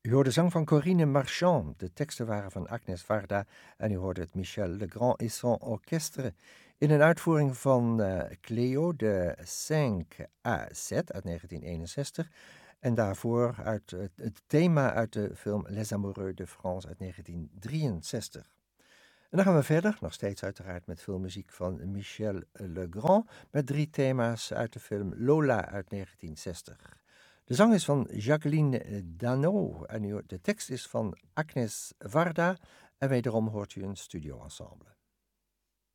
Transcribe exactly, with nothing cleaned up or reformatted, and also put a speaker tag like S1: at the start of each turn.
S1: U hoorde zang van Corinne Marchand. De teksten waren van Agnès Varda en u hoorde het Michel Legrand et son orchestre in een uitvoering van uh, Cléo de cinq à sept uit negentien eenenzestig en daarvoor uit uh, het thema uit de film Les Amoureux de France uit negentien drieënzestig. En dan gaan we verder, nog steeds uiteraard met filmmuziek van Michel Legrand, met drie thema's uit de film Lola uit negentien zestig. De zang is van Jacqueline Dano en de tekst is van Agnès Varda en wederom hoort u een studioensemble.